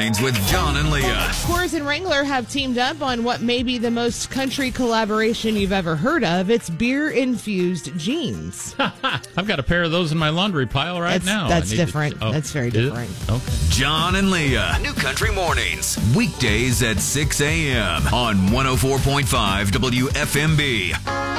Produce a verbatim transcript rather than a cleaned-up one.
Mornings with John and Leah. Coors and Wrangler have teamed up on what may be the most country collaboration you've ever heard of. It's beer-infused jeans. I've got a pair of those in my laundry pile right That's, now. that's I need different. To, oh, that's very is it? different. Okay. John and Leah, New Country Mornings, weekdays at six a.m. on one oh four point five W F M B.